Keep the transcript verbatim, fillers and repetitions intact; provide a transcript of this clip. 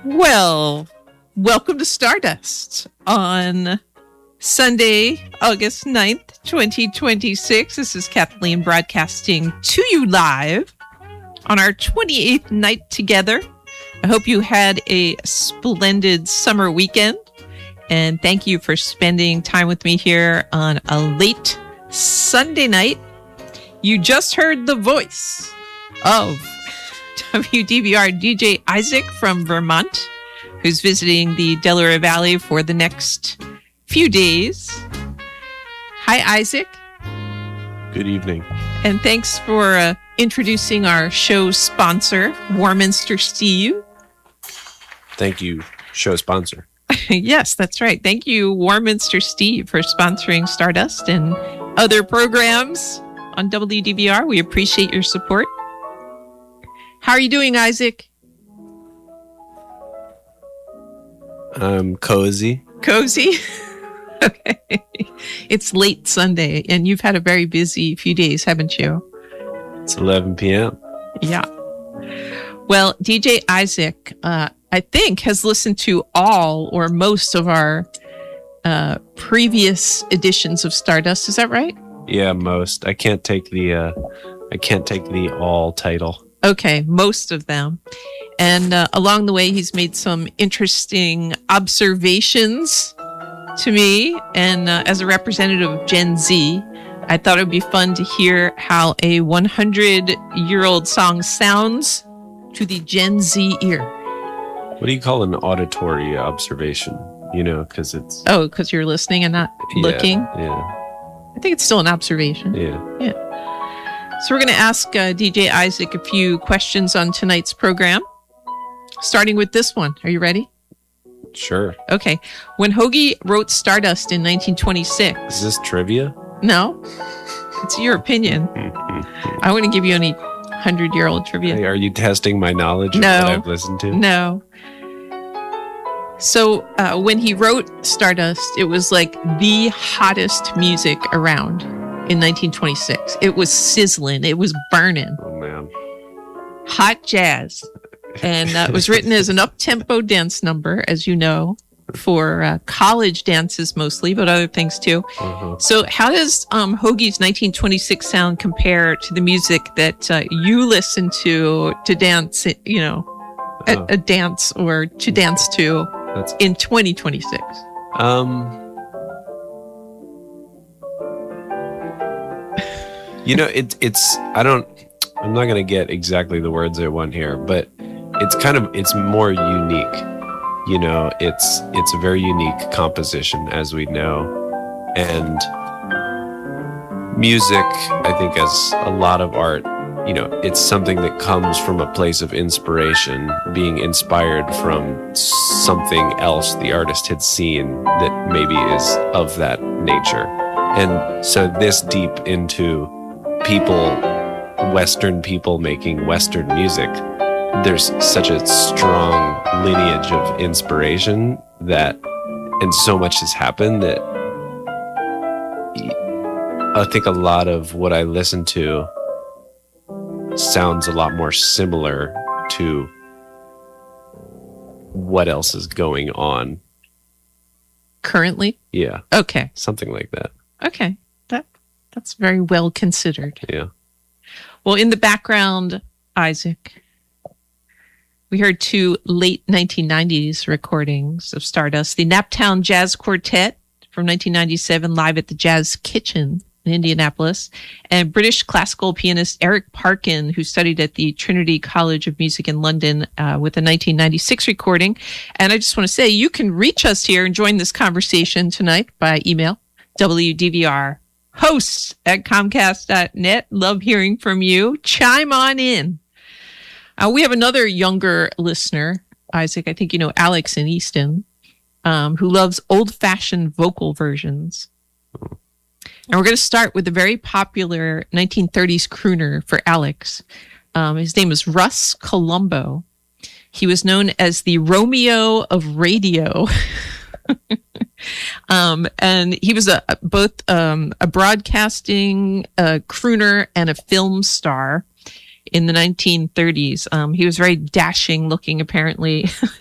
Well, welcome to Stardust on Sunday, August ninth, twenty twenty-six. This is Kathleen broadcasting to you live on our twenty-eighth night together. I hope you had a splendid summer weekend, and thank you for spending time with me here on a late Sunday night. You just heard the voice of W D B R D J Isaac from Vermont, who's visiting the Delaware Valley for the next few days. Hi, Isaac. Good evening. And thanks for uh, introducing our show sponsor, Warminster Steve. Thank you, show sponsor. Yes, that's right. Thank you, Warminster Steve, for sponsoring Stardust and other programs on W D B R. We appreciate your support. How are you doing, Isaac? Um, cozy. Cozy? Okay. It's late Sunday, and you've had a very busy few days, haven't you? It's eleven p.m. Yeah. Well, D J Isaac, uh, I think, has listened to all or most of our uh, previous editions of Stardust. Is that right? Yeah, most. I can't take the uh, I can't take the all title. Okay, most of them. And uh, along the way, he's made some interesting observations to me. And uh, as a representative of Gen Z, I thought it would be fun to hear how a hundred-year-old song sounds to the Gen Z ear. What do you call an auditory observation? You know, because it's... Oh, because you're listening and not yeah, looking? Yeah. I think it's still an observation. Yeah. Yeah. So we're going to ask uh, D J Isaac a few questions on tonight's program, starting with this one. Are you ready? Sure. Okay. When Hoagy wrote Stardust in nineteen twenty-six... Is this trivia? No. It's your opinion. I wouldn't give you any hundred-year-old trivia. Hey, are you testing my knowledge of No. what I've listened to? No. So uh, when he wrote Stardust, it was like the hottest music around in nineteen twenty-six. It was sizzling. It was burning. Oh, man. Hot jazz. And uh, it was written as an up-tempo dance number, as you know, for uh, college dances mostly, but other things too. Uh-huh. So how does um, Hoagy's nineteen twenty-six sound compare to the music that uh, you listen to to dance, you know, a, Oh. a dance or to dance to That's in twenty twenty-six? um. You know, it, it's, I don't, I'm not going to get exactly the words I want here, but it's kind of, it's more unique. You know, it's, it's a very unique composition, as we know. And music, I think, as a lot of art, you know, it's something that comes from a place of inspiration, being inspired from something else the artist had seen that maybe is of that nature. And so this deep into people, Western people making Western music, there's such a strong lineage of inspiration that, and so much has happened that I think a lot of what I listen to sounds a lot more similar to what else is going on. Currently? Yeah, Okay. something like that. Okay. That that's very well considered. Yeah. Well, in the background, Isaac, we heard two late nineteen nineties recordings of Stardust. The Naptown Jazz Quartet from nineteen ninety-seven, live at the Jazz Kitchen in Indianapolis, and British classical pianist Eric Parkin, who studied at the Trinity College of Music in London uh, with a nineteen ninety-six recording. And I just want to say, you can reach us here and join this conversation tonight by email, W D V R hosts at comcast dot net. Love hearing from you. Chime on in. Uh, we have another younger listener, Isaac, I think you know Alex in Easton, um, who loves old-fashioned vocal versions. And we're going to start with a very popular nineteen thirties crooner for Alex. Um, his name is Russ Colombo. He was known as the Romeo of radio. um, and he was a, both um, a broadcasting uh, crooner and a film star in the nineteen thirties. Um, he was very dashing looking, apparently,